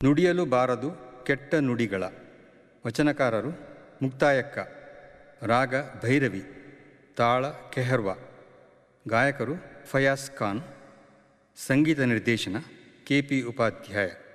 ನುಡಿಯಲು ಬಾರದು ಕೆಟ್ಟ ನುಡಿಗಳ. ವಚನಕಾರರು ಮುಕ್ತಾಯಕ್ಕ. ರಾಗ ಭೈರವಿ. ತಾಳ ಕೆಹರ್ವಾ. ಗಾಯಕರು ಫಯಾಜ್ ಖಾನ್. ಸಂಗೀತ ನಿರ್ದೇಶನ KP ಉಪಾಧ್ಯಾಯ.